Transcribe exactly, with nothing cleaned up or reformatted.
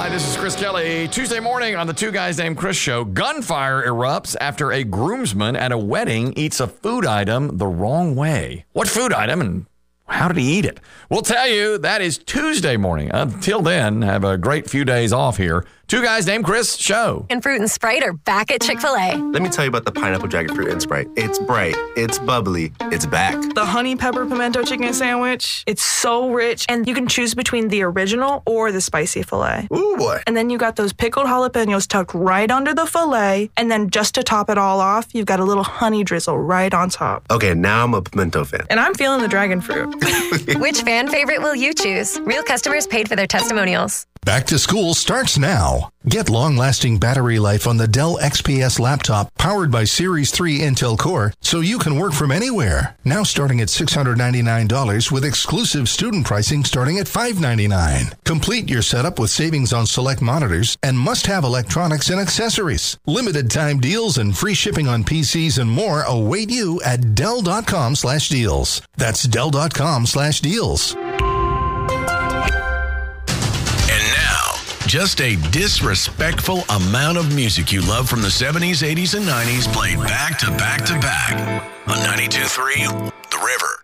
Hi, this is Chris Kelly. Tuesday morning on the Two Guys Named Chris show, gunfire erupts after a groomsman at a wedding eats a food item the wrong way. What food item and how did he eat it? We'll tell you. That is Tuesday morning. Until then, have a great few days off here. Two Guys Named Chris show. And Fruit and Sprite are back at Chick-fil-A. Let me tell you about the pineapple dragon fruit and Sprite. It's bright, it's bubbly, it's back. The honey pepper pimento chicken sandwich, it's so rich, and you can choose between the original or the spicy filet. Ooh, boy. And then you got those pickled jalapenos tucked right under the filet, and then just to top it all off, you've got a little honey drizzle right on top. Okay, now I'm a pimento fan. And I'm feeling the dragon fruit. Which fan favorite will you choose? Real customers paid for their testimonials. Back to school starts now. Get long-lasting battery life on the Dell X P S laptop powered by Series three Intel Core so you can work from anywhere. Now starting at six hundred ninety-nine dollars with exclusive student pricing starting at five hundred ninety-nine dollars. Complete your setup with savings on select monitors and must-have electronics and accessories. Limited time deals and free shipping on P Cs and more await you at Dell.com slash deals. That's Dell.com slash deals. Just a disrespectful amount of music you love from the seventies, eighties, and nineties played back to back to back on ninety-two point three The River.